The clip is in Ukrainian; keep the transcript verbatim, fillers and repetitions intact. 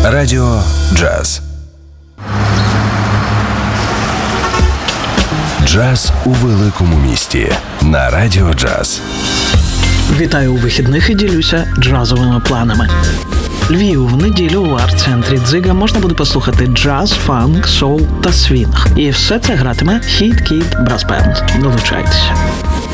Радіо Джаз. Джаз у великому місті на Радіо Джаз. Вітаю у вихідних і ділюся джазовими планами. Львів в неділю у арт-центрі Дзига можна буде послухати джаз, фанк, соул та свінг. І все це гратиме Hit Kid Brass Band. Долучайтеся.